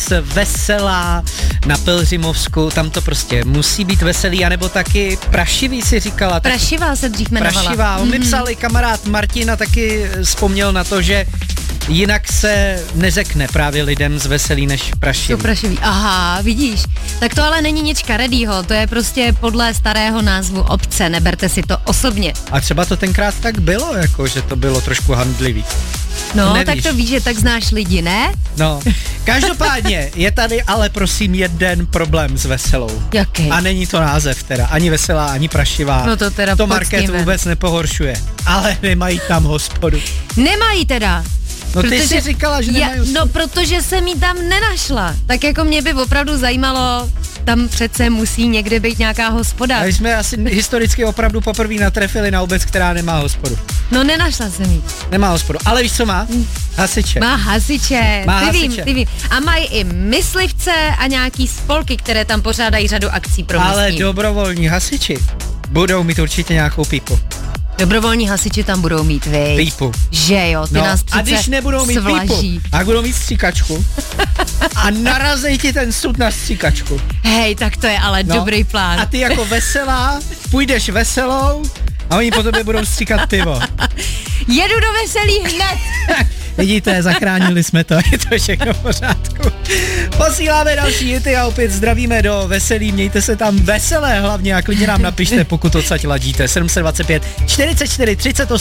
moc veselá na Pelhřimovsku, tam to prostě musí být veselý, anebo taky prašivý si říkala. Prašivá se dřív jmenovala. Prašivá, on mi psal i kamarád Martina, taky vzpomněl na to, že jinak se neřekne právě lidem z veselý než prašivý. To prašivý, aha, vidíš. Tak to ale není nic škaredýho, to je prostě podle starého názvu obce, neberte si to osobně. A třeba to tenkrát tak bylo, jako že to bylo trošku handlivý. No, Nevíš. tak to víš, že tak znáš lidi, ne? No, každopádně je tady ale prosím jeden problém s veselou. Jaký? A není to název teda, ani veselá, ani prašivá. No to teda to pojď market s tím ven. vůbec nepohoršuje. Ale nemají tam hospodu. Nemají teda. No ty jsi říkala, že nemají hospodu. No, protože jsem jí tam nenašla. Tak jako mě by opravdu zajímalo, tam přece musí někde být nějaká hospoda. A my jsme asi historicky opravdu poprvé natrefili na obec, která nemá hospodu. No nenašla jsem jí. Nemá hospodu. Ale víš, co má? Hasiče. Má hasiče. Má ty hasiče. Vím. A mají i myslivce a nějaký spolky, které tam pořádají řadu akcí pro místní. Ale dobrovolní hasiči budou mít určitě nějakou pípu. Dobrovolní hasiči tam budou mít, vej. Pípu. Že jo, ty nás přece a když nebudou mít svlaží. pípu, a budou mít stříkačku a narazej ti ten sud na stříkačku. Hej, tak to je ale dobrý plán. A ty jako veselá půjdeš veselou a oni po tobě budou stříkat pivo. Jedu do veselý hned. Vidíte, zachránili jsme to, je to všechno v pořádku. Posíláme další hity a opět zdravíme do veselí, mějte se tam veselé hlavně a klidně nám napište, pokud odsaď ladíte. 725 44 38